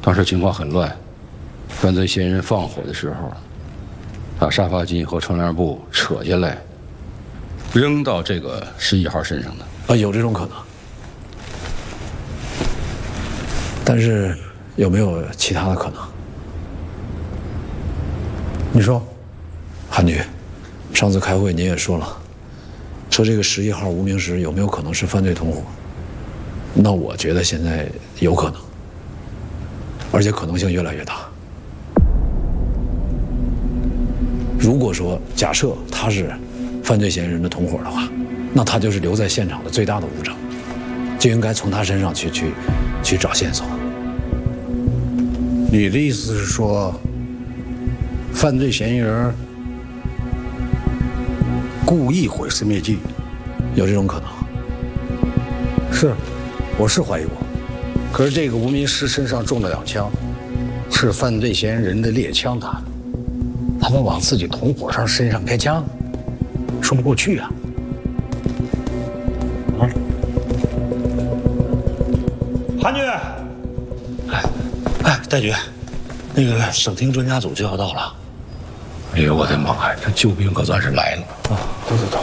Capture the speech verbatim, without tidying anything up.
当时情况很乱，犯罪嫌疑人放火的时候，把沙发巾和窗帘布扯下来，扔到这个十一号身上的。 啊，有这种可能。但是有没有其他的可能？你说，韩局，上次开会您也说了，说这个十一号无名氏有没有可能是犯罪同伙？那我觉得现在有可能。而且可能性越来越大。如果说假设他是犯罪嫌疑人的同伙的话，那他就是留在现场的最大的物证，就应该从他身上去去去找线索。 你的意思是说，犯罪嫌疑人故意毁尸灭迹？ 有这种可能？ 是，我是怀疑过。可是这个无名氏身上中了两枪，是犯罪嫌疑人的猎枪打的，他们往自己同伙上身上开枪，说不过去啊！啊， 韩局，哎哎，戴局，那个省厅专家组就要到了。 哎呦我的妈呀，这救兵可算是来了啊！ 走走走。